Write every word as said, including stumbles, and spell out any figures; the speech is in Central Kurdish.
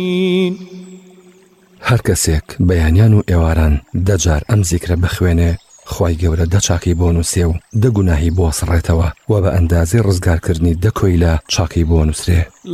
هەر کەسێک بەیانیان و ئێواران دەجار ئەم زیکرە بخوێنێ، خوای گەورە دە چاکی بۆ نووسێ و دە گوناهی بۆ سڕێتەوە و بە ئەندازەی ڕزگارکردنی دە کۆیلە چاکی بۆ نووسرێ.